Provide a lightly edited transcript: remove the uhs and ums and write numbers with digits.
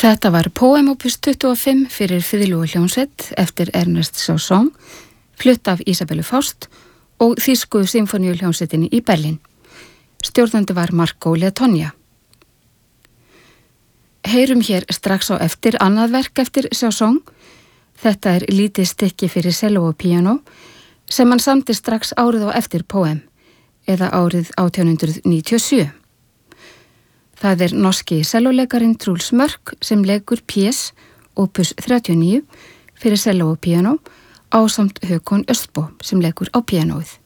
Þetta var Poem opus 25 fyrir fiðlu og hljómsveit eftir Ernest Chausson, flutt af Isabellu Faust og þýsku symfóníuhljómsveitinni í Berlín. Stjórnandi var Marco Letogna. Heyrum hér strax á eftir annað verk eftir Chausson. Þetta er lítið stykki fyrir cello og piano sem hann samdi strax árið á eftir Poem, eða árið 1897. Það er norski celloleikarin Truls Mörk sem leikur Pies opus 39 fyrir cello og piano ásamt Håkon Östbo sem leikur á pianoið.